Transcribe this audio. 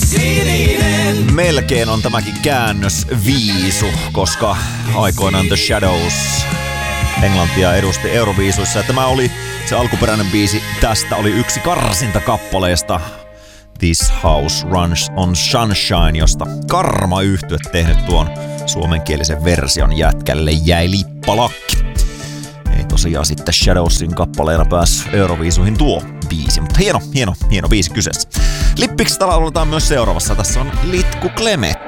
Melkein on tämäkin käännös viisu, koska aikoinaan The Shadows Englantia edusti Euroviisuissa. Ja tämä oli se alkuperäinen biisi. Tästä oli yksi karsinta kappaleesta This House Runs on Sunshine, josta Karma-yhtye tehnyt tuon suomenkielisen version. Jätkälle jäi lippalakki. Ei tosiaan sitten Shadowsin kappaleena päässyt Euroviisuihin tuo biisi, mutta hieno biisi kyseessä. Lippiksi lauletaan myös seuraavassa. Tässä on Litku Klemet.